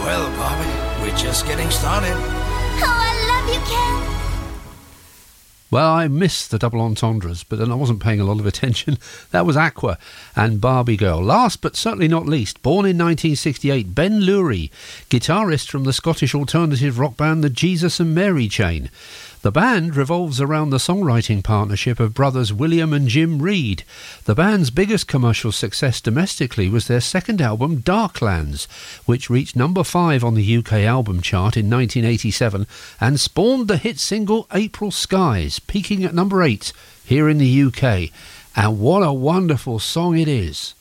Well, Barbie, we're just getting started. Oh, I love you, Ken. Well, I missed the double entendres, but then I wasn't paying a lot of attention. That was Aqua and Barbie Girl. Last but certainly not least, born in 1968, Ben Lurie, guitarist from the Scottish alternative rock band The Jesus and Mary Chain. The band revolves around the songwriting partnership of brothers William and Jim Reid. The band's biggest commercial success domestically was their second album, Darklands, which reached number 5 on the UK album chart in 1987 and spawned the hit single April Skies, peaking at number 8 here in the UK. And what a wonderful song it is.